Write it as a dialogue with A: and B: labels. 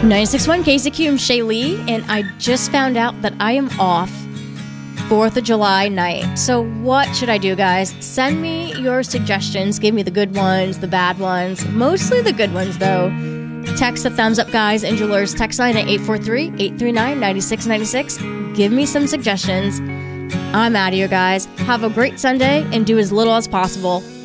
A: 96.1 KCQ, I'm Shay Lee, and I just found out that I am off 4th of July night. So what should I do, guys? Send me your suggestions. Give me the good ones, the bad ones. Mostly the good ones, though. Text the Thumbs Up Guys and Jewelers text line at 843-839-9696. Give me some suggestions. I'm out of here, guys. Have a great Sunday and do as little as possible.